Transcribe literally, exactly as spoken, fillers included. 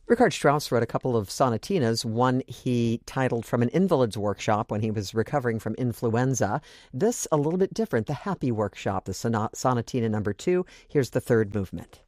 Richard Strauss wrote a couple of sonatinas, one he titled From an Invalid's Workshop when he was recovering from influenza. This, a little bit different, The Happy Workshop, the sonat- sonatina number two. Here's the third movement.